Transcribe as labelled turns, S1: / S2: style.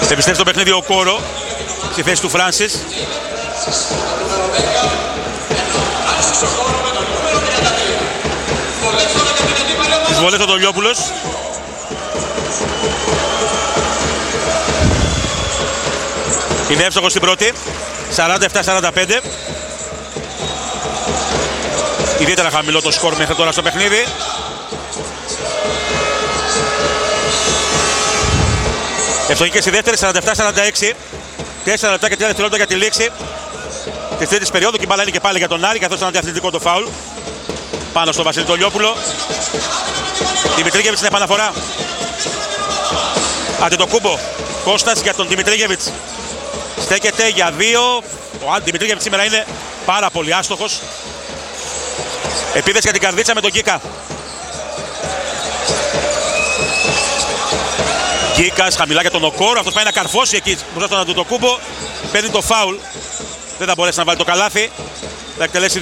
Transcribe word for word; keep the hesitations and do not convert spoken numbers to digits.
S1: Επιστρέφει στο παιχνίδι ο Κόρο στη θέση του Φράνσις. Εισβολές ο Τολιόπουλος. Είναι εύστοχος στην πρώτη. σαράντα επτά σαράντα πέντε. Ιδιαίτερα χαμηλό το σκορ μέχρι τώρα στο παιχνίδι. Ευτυχή στη δεύτερη, σαράντα επτά σαράντα έξι. τέσσερα λεπτά και τρία δευτερόλεπτα για τη λήξη της τρίτης περίοδου. Και η μπάλα είναι και πάλι για τον Άρη, καθώς ήταν αντιαθλητικό το φάουλ πάνω στο Βασίλη Τολιόπουλο. Δημητρίγεβιτς στην επαναφορά. Αντετοκούμπο. Κώστας για τον Δημητρίγεβιτς. Στέκεται για δύο. Ο Δημητρίγεβιτς σήμερα είναι πάρα πολύ άστοχος. Επίδεση για την καρδίτσα με τον Γκίκα. Γκίκας χαμηλά για τον Οκόρο. Αυτός πάει να καρφώσει εκεί μπροστά στον Αντετοκούμπο. Παίρνει το φάουλ. Δεν θα μπορέσει να βάλει το καλάθι. Θα εκτελέσει